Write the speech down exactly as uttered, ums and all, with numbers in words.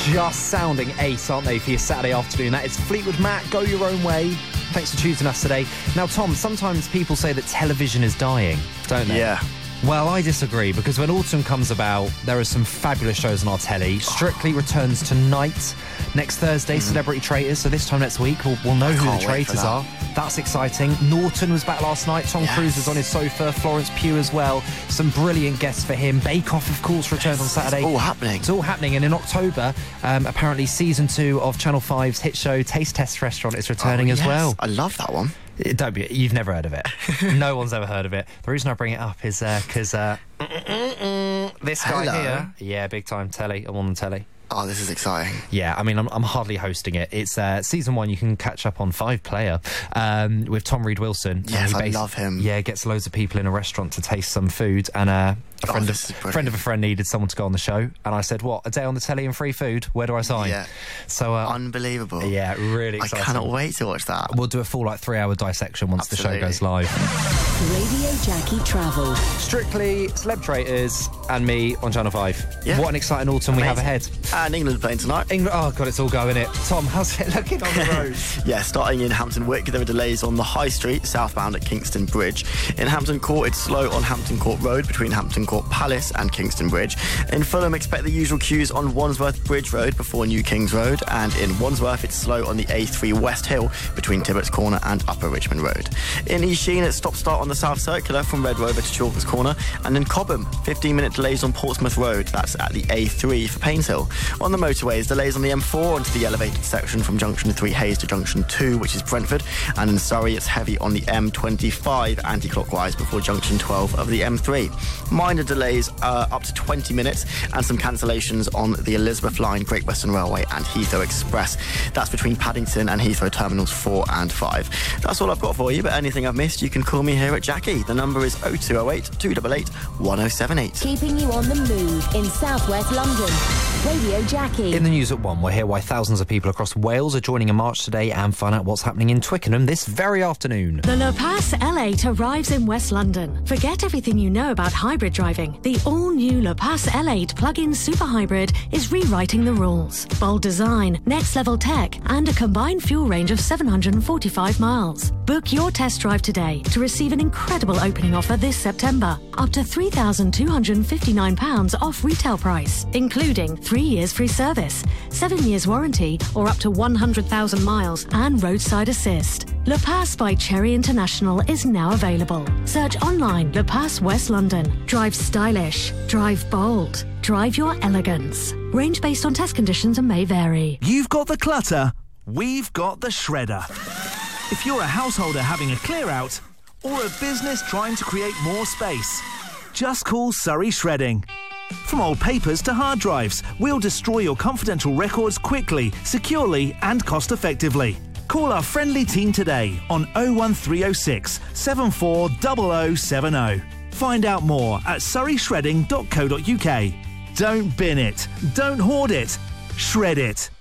just sounding ace, aren't they, for your Saturday afternoon? That is Fleetwood Mac, Go Your Own Way. Thanks for choosing us today. Now, Tom, sometimes people say that television is dying, don't they? Yeah. Well, I disagree, because when autumn comes about, there are some fabulous shows on our telly. Strictly returns tonight. Next Thursday, mm. Celebrity Traitors. So this time next week, we'll, we'll know I who the traitors that. are. That's exciting. Norton was back last night. Tom yes. Cruise was on his sofa. Florence Pugh as well. Some brilliant guests for him. Bake Off, of course, returns yes, on Saturday. It's all happening. It's all happening. And in October, um, apparently season two of Channel five's hit show Taste Test Restaurant is returning oh, as yes. well. I love that one. Don't be. You've never heard of it. No one's ever heard of it. The reason I bring it up is because uh, uh, this guy Hello. here, yeah, big time telly. I'm on the telly. Oh, this is exciting. Yeah, I mean, I'm, I'm hardly hosting it. It's uh, season one. You can catch up on Five Player um, with Tom Reed Wilson. Yes, I love him. Yeah, gets loads of people in a restaurant to taste some food, and uh, a friend, oh, of, friend of a friend needed someone to go on the show, and I said, "What? A day on the telly and free food? Where do I sign?" Yeah, so uh, unbelievable. Yeah, really exciting. I cannot wait to watch that. We'll do a full like three-hour dissection once Absolutely. the show goes live. Radio Jackie Travel. Strictly Celeb Traitors and me on Channel five. Yeah. What an exciting autumn Amazing. we have ahead. And England playing tonight. England, oh God, it's all going it. Tom, how's it looking on the road? Yeah, starting in Hampton Wick, there are delays on the High Street, southbound at Kingston Bridge. In Hampton Court, it's slow on Hampton Court Road between Hampton Court Palace and Kingston Bridge. In Fulham, expect the usual queues on Wandsworth Bridge Road before New Kings Road. And in Wandsworth, it's slow on the A three West Hill between Tibbetts Corner and Upper Richmond Road. In Easheen, it's stop-start on the South Circular from Red Rover to Chalkers Corner. And in Cobham, fifteen-minute delays on Portsmouth Road. That's at the A three for Painshill. On the motorways, delays on the M four onto the elevated section from Junction three Hayes to Junction two, which is Brentford. And in Surrey, it's heavy on the M twenty-five anti-clockwise before Junction twelve of the M three. Minor delays uh, up to twenty minutes, and some cancellations on the Elizabeth Line, Great Western Railway and Heathrow Express. That's between Paddington and Heathrow Terminals four and five. That's all I've got for you, but anything I've missed, you can call me here at Jackie. The number is oh two oh eight, two eight eight, one oh seven eight. Keeping you on the move in southwest London. Radio Jackie. In the news at one, we'll hear why thousands of people across Wales are joining a march today and find out what's happening in Twickenham this very afternoon. The Le Pass L eight arrives in West London. Forget everything you know about hybrid driving. The all-new Le Pass L eight plug-in super hybrid is rewriting the rules. Bold design, next-level tech, and a combined fuel range of seven hundred forty-five miles. Book your test drive today to receive an incredible opening offer this September. Up to three thousand two hundred fifty-nine pounds off retail price, including three years free service, seven years warranty, or up to one hundred thousand miles and roadside assist. Le Pass by Cherry International is now available. Search online Le Pass West London. Drive stylish. Drive bold. Drive your elegance. Range based on test conditions and may vary. You've got the clutter, we've got the shredder. If you're a householder having a clear out or a business trying to create more space, just call Surrey Shredding. From old papers to hard drives, we'll destroy your confidential records quickly, securely and cost-effectively. Call our friendly team today on oh one three oh six, seven four zero zero seven oh. Find out more at surrey shredding dot co dot uk. Don't bin it, don't hoard it, shred it.